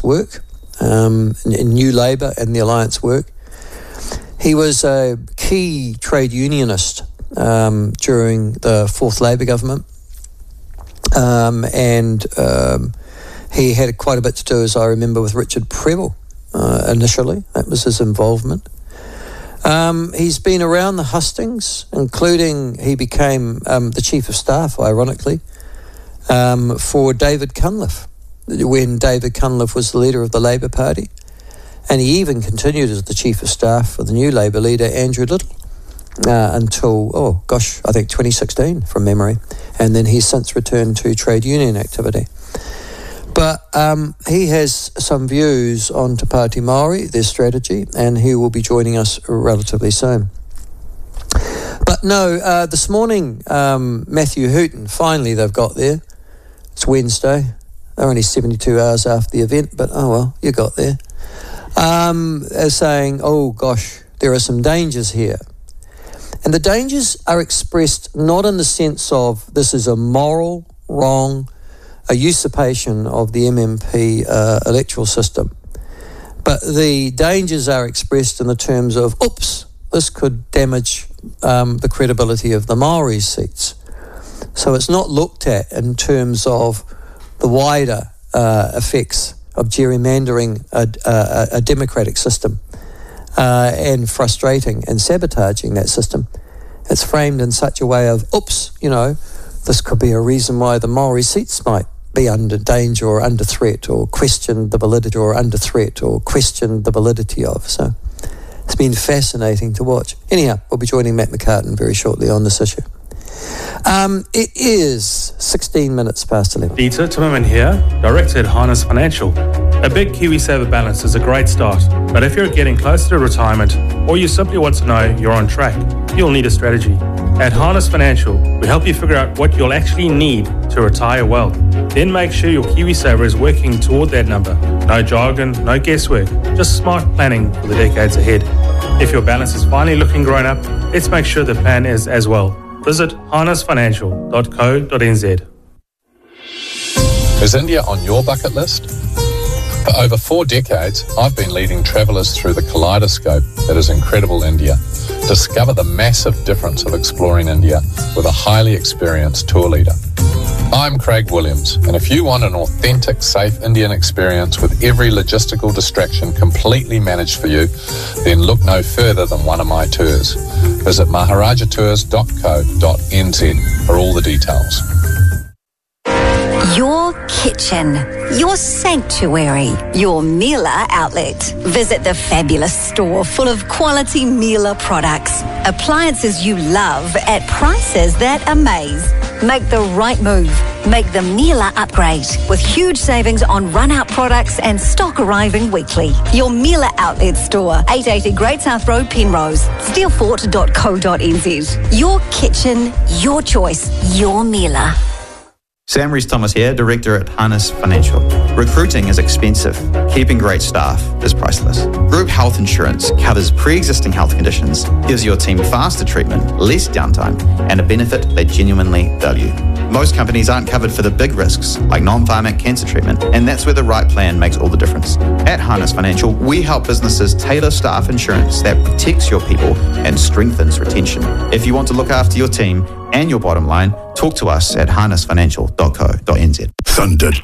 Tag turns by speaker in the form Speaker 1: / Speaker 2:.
Speaker 1: work, in New Labour and the Alliance work. He was a key trade unionist during the Fourth Labour government, and he had quite a bit to do, as I remember, with Richard Prebble initially. That was his involvement. He's been around the hustings, including he became the Chief of Staff, ironically, for David Cunliffe, when David Cunliffe was the leader of the Labour Party. And he even continued as the Chief of Staff for the new Labour leader, Andrew Little, until, I think 2016 from memory. And then he's since returned to trade union activity. But he has some views on Te Pāti Māori, their strategy, and he will be joining us relatively soon. But no, this morning, Matthew Hooton, finally they've got there. It's Wednesday. They're only 72 hours after the event, but oh well, you got there. Saying, oh gosh, there are some dangers here. And the dangers are expressed not in the sense of this is a moral wrong, a usurpation of the MMP electoral system. But the dangers are expressed in the terms of, oops, this could damage the credibility of the Māori seats. So it's not looked at in terms of the wider effects of gerrymandering a democratic system and frustrating and sabotaging that system. It's framed in such a way of, oops, this could be a reason why the Māori seats might be under danger or under threat, or question the validity or under threat, or question the validity of. So it's been fascinating to watch. Anyhow, we'll be joining Matt McCartan very shortly on this issue. It is 16 minutes past 11.
Speaker 2: Dieter Timmerman here, Director at Harness Financial. A big KiwiSaver balance is a great start, but if you're getting closer to retirement, or you simply want to know you're on track, you'll need a strategy. At Harness Financial, we help you figure out what you'll actually need to retire well. Then make sure your KiwiSaver is working toward that number. No jargon, no guesswork, just smart planning for the decades ahead. If your balance is finally looking grown up, let's make sure the plan is as well. Visit harnessfinancial.co.nz.
Speaker 3: Is India on your bucket list? For over 4 decades, I've been leading travellers through the kaleidoscope that is incredible India. Discover the massive difference of exploring India with a highly experienced tour leader. I'm Craig Williams, and if you want an authentic, safe Indian experience with every logistical distraction completely managed for you, then look no further than one of my tours. Visit maharajatours.co.nz for all the details.
Speaker 4: Your kitchen, your sanctuary, your Miele outlet. Visit the fabulous store full of quality Miele products. Appliances you love at prices that amaze. Make the right move. Make the Miele upgrade with huge savings on run-out products and stock arriving weekly. Your Miele outlet store, 880 Great South Road, Penrose, steelfort.co.nz. Your kitchen, your choice, your Miele.
Speaker 5: Sam Rees-Thomas here, Director at Harness Financial. Recruiting is expensive. Keeping great staff is priceless. Group health insurance covers pre-existing health conditions, gives your team faster treatment, less downtime, and a benefit they genuinely value. Most companies aren't covered for the big risks, like non-pharmac cancer treatment, and that's where the right plan makes all the difference. At Harness Financial, we help businesses tailor staff insurance that protects your people and strengthens retention. If you want to look after your team and your bottom line, talk to us at harnessfinancial.co.nz.
Speaker 6: Thundered